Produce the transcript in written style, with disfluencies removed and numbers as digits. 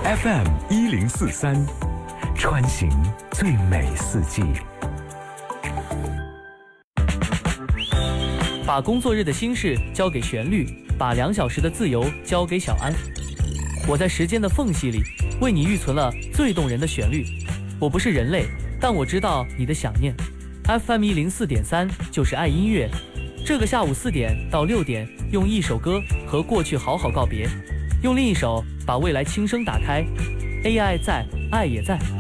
FM1043，穿行最美四季。 把工作日的心事交给旋律，把2小时的自由交给小安。我在时间的缝隙里为你预存了最动人的旋律。我不是人类，但我知道你的想念。FM104.3就是爱音乐。这个下午4点到6点，用一首歌和过去好好告别，用另一首把未来轻声打开。AI 在，爱也在。